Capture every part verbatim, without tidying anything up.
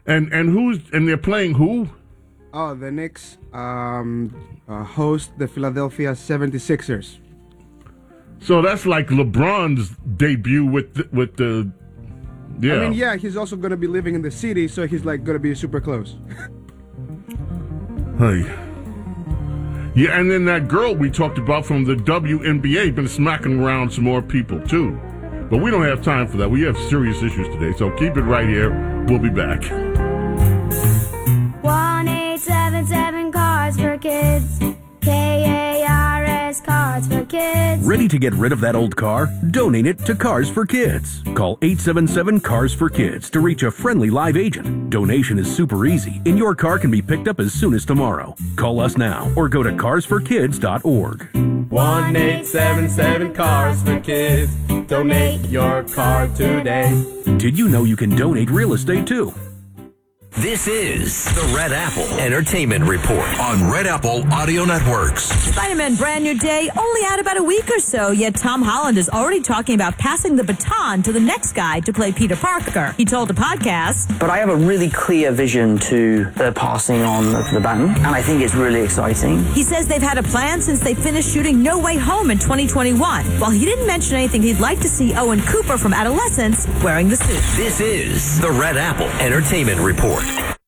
And and who's and they're playing who? Oh, the Knicks um, uh, host the Philadelphia seventy-sixers. So that's like LeBron's debut with the, with the. Yeah. I mean, yeah, he's also going to be living in the city, so he's like going to be super close. Hey. Yeah, and then that girl we talked about from the W N B A been smacking around some more people too. But we don't have time for that. We have serious issues today, so keep it right here. We'll be back. one eight seven seven Cars for Kids. K A R S Cars for Kids. Ready to get rid of that old car? Donate it to Cars for Kids. Call eight seven seven Cars for Kids to reach a friendly live agent. Donation is super easy, and your car can be picked up as soon as tomorrow. Call us now or go to cars for kids dot org. one eight seven seven Cars for Kids. Donate your car today. Did you know you can donate real estate too? This is the Red Apple Entertainment Report on Red Apple Audio Networks. Spider-Man Brand New Day only out about a week or so, yet Tom Holland is already talking about passing the baton to the next guy to play Peter Parker. He told a podcast, "But I have a really clear vision to the passing on of the baton, and I think it's really exciting." He says they've had a plan since they finished shooting No Way Home in twenty twenty-one. While he didn't mention anything he'd like to see Owen Cooper from Adolescence wearing the suit. This is the Red Apple Entertainment Report.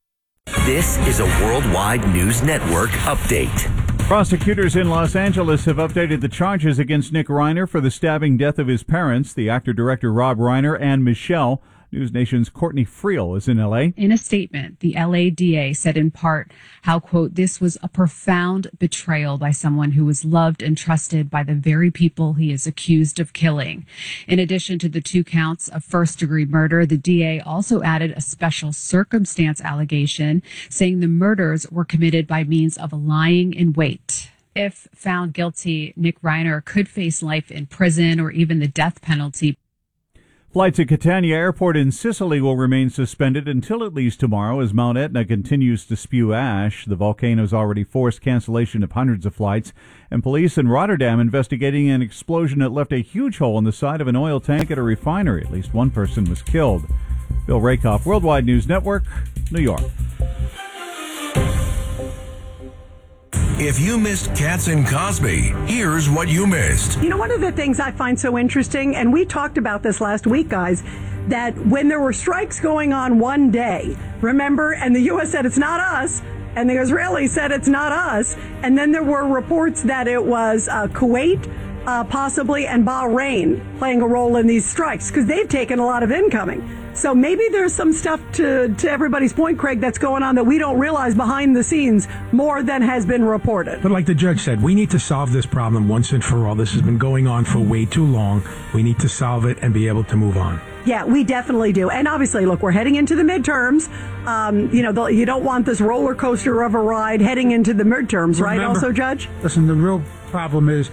This is a Worldwide News Network update. Prosecutors in Los Angeles have updated the charges against Nick Reiner for the stabbing death of his parents, the actor-director Rob Reiner and Michelle. News Nation's Courtney Friel is in L A. In a statement, the L A D A said in part how, quote, "this was a profound betrayal by someone who was loved and trusted by the very people he is accused of killing." In addition to the two counts of first-degree murder, the D A also added a special circumstance allegation saying the murders were committed by means of lying in wait. If found guilty, Nick Reiner could face life in prison or even the death penalty. Flights at Catania Airport in Sicily will remain suspended until at least tomorrow as Mount Etna continues to spew ash. The volcano has already forced cancellation of hundreds of flights, and police in Rotterdam investigating an explosion that left a huge hole in the side of an oil tank at a refinery. At least one person was killed. Bill Rakoff, Worldwide News Network, New York. If you missed Katz and Cosby, here's what you missed. You know, one of the things I find so interesting, and we talked about this last week, guys, that when there were strikes going on one day, remember, and the U S said it's not us, and the Israelis said it's not us, and then there were reports that it was uh, Kuwait, uh, possibly, and Bahrain playing a role in these strikes, because they've taken a lot of incoming. So maybe there's some stuff to, to everybody's point, Craig, that's going on that we don't realize behind the scenes more than has been reported. But like the judge said, we need to solve this problem once and for all. This has been going on for way too long. We need to solve it and be able to move on. Yeah, we definitely do. And obviously, look, we're heading into the midterms. Um, you know, the, you don't want this roller coaster of a ride heading into the midterms, right? Remember, Also, Judge? Listen, the real problem is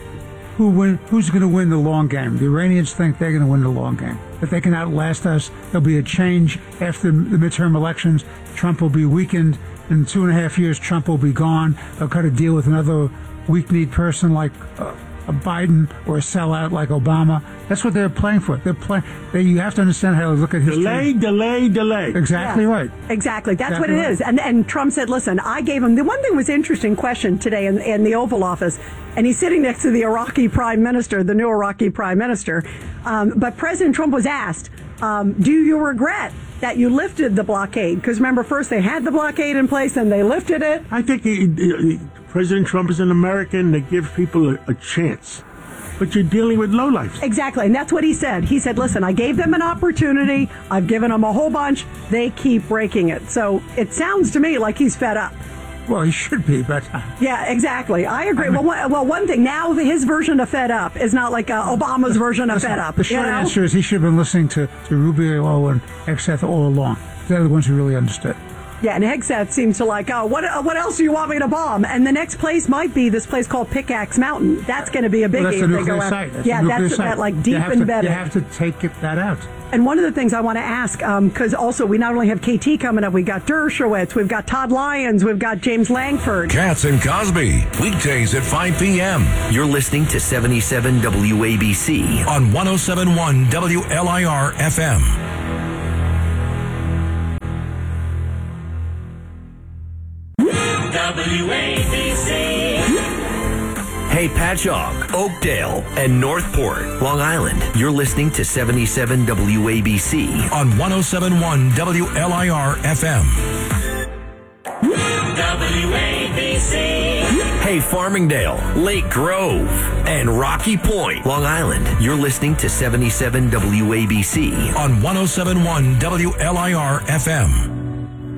who win, who's going to win the long game. The Iranians think they're going to win the long game. That they can outlast us. There'll be a change after the midterm elections. Trump will be weakened. In two and a half years, Trump will be gone. They'll cut a deal with another weak-kneed person like uh, a Biden or a sellout like Obama. That's what they're playing for. They're playing. They, you have to understand how to look at history. Delay, delay, delay. Exactly Yeah, right. Exactly. That's Exactly what it right. is. And and Trump said, listen, I gave him, the one thing was interesting question today in, in the Oval Office, and he's sitting next to the Iraqi prime minister, the new Iraqi prime minister. Um, but President Trump was asked, um, do you regret that you lifted the blockade? Because remember, first they had the blockade in place and they lifted it. I think he, he, President Trump is an American that gives people a, a chance. But you're dealing with lowlifes. Exactly, and that's what he said. He said, listen, I gave them an opportunity. I've given them a whole bunch. They keep breaking it. So it sounds to me like he's fed up. Well, he should be, but... Yeah, exactly. I agree. I mean, well, one, well, one thing, now his version of fed up is not like uh, Obama's version of Listen, fed up. The short you know? answer is he should have been listening to, to Rubio and Hegseth all along. They're the ones who really understood. Yeah, and Hegseth seems to like, oh, what uh, what else do you want me to bomb? And the next place might be this place called Pickaxe Mountain. That's going to be a biggie. Well, that's if the they nuclear go out. site. That's yeah, the nuclear that's site. that like deep you have embedded. To, you have to take it, that out. And one of the things I want to ask, because um, also we not only have K T coming up, we've got Dershowitz, we've got Todd Lyons, we've got James Langford. Katz and Cosby, weekdays at five p.m. You're listening to seventy-seven W A B C on one oh seven point one W L I R F M. W A B C. Hey, Patchogue, Oakdale, and Northport, Long Island. You're listening to seventy-seven W A B C on one oh seven point one W L I R F M. W A B C. Hey, Farmingdale, Lake Grove, and Rocky Point, Long Island. You're listening to seventy-seven W A B C on one oh seven point one W L I R F M.